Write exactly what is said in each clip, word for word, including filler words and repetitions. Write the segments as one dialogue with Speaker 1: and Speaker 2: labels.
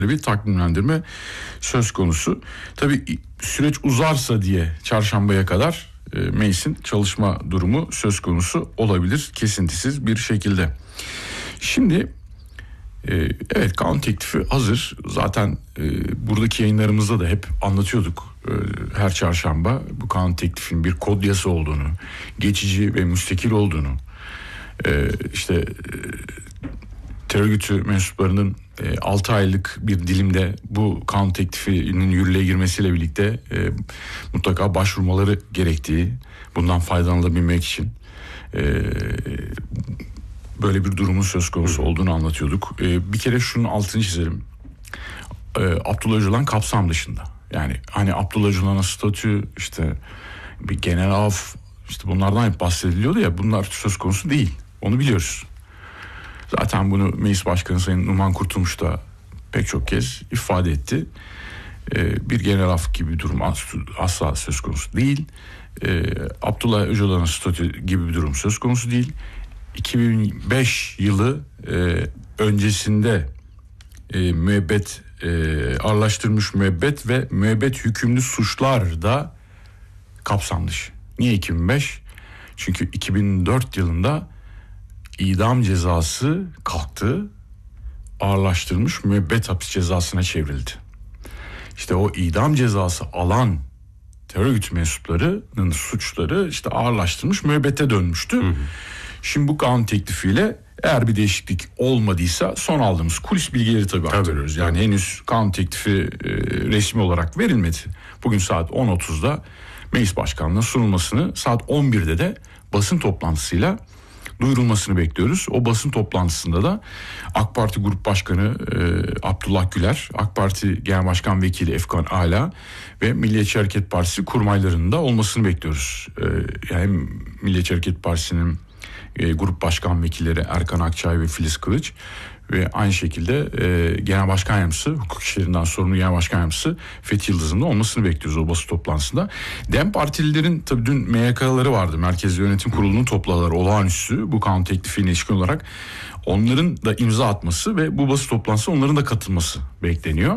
Speaker 1: bir takvimlendirme söz konusu. Tabii süreç uzarsa diye çarşambaya kadar e, meclisin çalışma durumu söz konusu olabilir kesintisiz bir şekilde. Şimdi e, evet kanun teklifi hazır. Zaten e, buradaki yayınlarımızda da hep anlatıyorduk e, her çarşamba bu kanun teklifinin bir kod yasa olduğunu, geçici ve müstakil olduğunu, e, işte e, terör örgütü mensuplarının e, altı aylık bir dilimde bu kanun teklifinin yürürlüğe girmesiyle birlikte e, mutlaka başvurmaları gerektiği, bundan faydalanabilmek için e, böyle bir durumun söz konusu olduğunu anlatıyorduk. E, bir kere şunun altını çizelim. E, Abdullah Öcalan kapsam dışında. Yani hani Abdullah Öcalan'a statü, işte bir genel af, işte bunlardan hep bahsediliyordu ya, bunlar söz konusu değil. Onu biliyoruz. Zaten bunu Meclis Başkanı Sayın Numan Kurtulmuş da pek çok kez ifade etti. Ee, bir genel af gibi bir durum asla söz konusu değil. Ee, Abdullah Öcalan'ın statü gibi bir durum söz konusu değil. iki bin beş yılı e, öncesinde e, müebbet, e, ağırlaştırılmış müebbet ve müebbet hükümlü suçlar da kapsam dışı. Niye iki bin beş? Çünkü iki bin dört yılında idam cezası kalktı, ağırlaştırılmış müebbet hapis cezasına çevrildi. İşte o idam cezası alan terör örgütü mensuplarının suçları işte ağırlaştırılmış müebbete dönmüştü. Hı hı. Şimdi bu kanun teklifiyle eğer bir değişiklik olmadıysa son aldığımız kulis bilgileri tabii, tabii aktarıyoruz. Yani tabii. Henüz kanun teklifi e, resmi olarak verilmedi. Bugün saat on otuzda Meclis Başkanlığı'na sunulmasını, saat on birde de basın toplantısıyla duyurulmasını bekliyoruz. O basın toplantısında da AK Parti Grup Başkanı e, Abdullah Güler, AK Parti Genel Başkan Vekili Efkan Ala ve Milliyetçi Hareket Partisi kurmaylarının da olmasını bekliyoruz. E, yani Milliyetçi Hareket Partisi'nin e, Grup Başkan Vekilleri Erkan Akçay ve Filiz Kılıç ve aynı şekilde e, Genel Başkan Yardımcısı, hukuk işlerinden sorumlu Genel Başkan Yardımcısı Fethi Yıldız'ın da olmasını bekliyoruz o basın toplantısında. DEM partililerin tabii dün M Y K'ları vardı. Merkezi Yönetim Kurulu'nun topladılar olağanüstü bu kanun teklifiyle ilişkin olarak. Onların da imza atması ve bu basın toplantısı onların da katılması bekleniyor.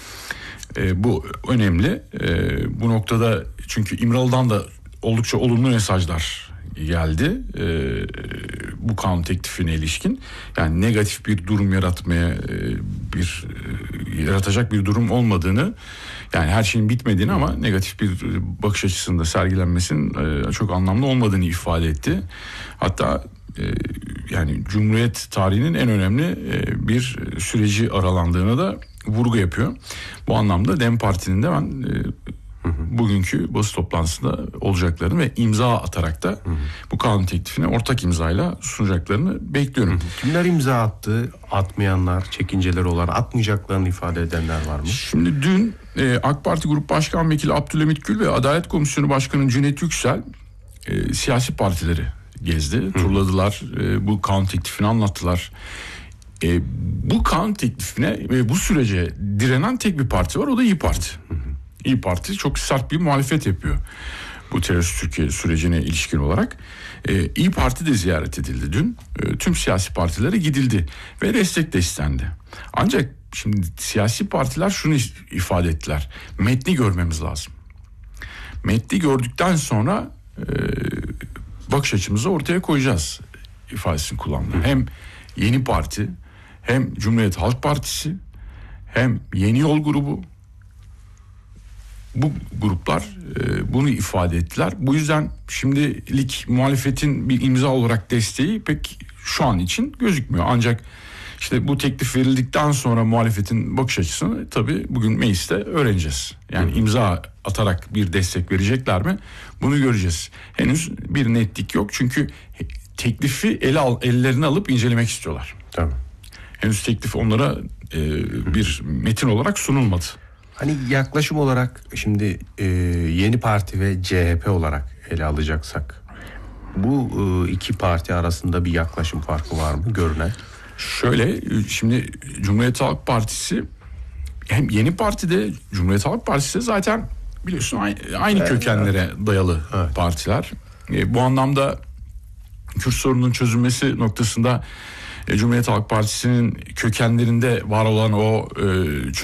Speaker 1: E, bu önemli. E, bu noktada çünkü İmralı'dan da oldukça olumlu mesajlar geldi e, bu kanun teklifine ilişkin. Yani negatif bir durum yaratmaya e, bir e, yaratacak bir durum olmadığını, yani her şeyin bitmediğini ama negatif bir bakış açısında sergilenmesinin e, çok anlamlı olmadığını ifade etti. Hatta e, yani Cumhuriyet tarihinin en önemli e, bir süreci aralandığına da vurgu yapıyor. Bu anlamda DEM Parti'nin de ben e, bugünkü basın toplantısında olacaklarını ve imza atarak da hı hı. bu kanun teklifine ortak imzayla sunacaklarını bekliyorum. Hı hı.
Speaker 2: Kimler imza attı? Atmayanlar, çekinceleri olan, atmayacaklarını ifade edenler var mı?
Speaker 1: Şimdi dün e, AK Parti Grup Başkan Vekili Abdülhamit Gül ve Adalet Komisyonu Başkanı Cüneyt Yüksel e, siyasi partileri gezdi, hı. turladılar, e, bu kanun teklifini anlattılar. E, bu kanun teklifine ve bu sürece direnen tek bir parti var, o da İYİ Parti. Hı hı. İYİ Parti çok sert bir muhalefet yapıyor bu terörist Türkiye sürecine ilişkin olarak. Ee, İYİ Parti de ziyaret edildi dün. Ee, tüm siyasi partilere gidildi ve destek de istendi. Ancak şimdi siyasi partiler şunu ifade ettiler. Metni görmemiz lazım. Metni gördükten sonra e, bakış açımızı ortaya koyacağız ifadesini kullandı. Hem Yeni Parti, hem Cumhuriyet Halk Partisi, hem Yeni Yol grubu, bu gruplar e, bunu ifade ettiler. Bu yüzden şimdilik muhalefetin bir imza olarak desteği pek şu an için gözükmüyor. Ancak işte bu teklif verildikten sonra muhalefetin bakış açısını tabii bugün mecliste öğreneceğiz. Yani Hı. imza atarak bir destek verecekler mi? Bunu göreceğiz. Henüz bir netlik yok çünkü teklifi ele al, ellerine alıp incelemek istiyorlar.
Speaker 2: Tamam.
Speaker 1: Henüz teklif onlara e, bir metin olarak sunulmadı.
Speaker 2: Hani yaklaşım olarak şimdi e, Yeni Parti ve C H P olarak ele alacaksak bu e, iki parti arasında bir yaklaşım farkı var mı görünen?
Speaker 1: Şöyle, şimdi Cumhuriyet Halk Partisi hem Yeni Parti'de Cumhuriyet Halk Partisi de zaten biliyorsun aynı, aynı evet, kökenlere evet. dayalı evet. partiler. E, bu anlamda Kürt sorununun çözülmesi noktasında e, Cumhuriyet Halk Partisi'nin kökenlerinde var olan o e,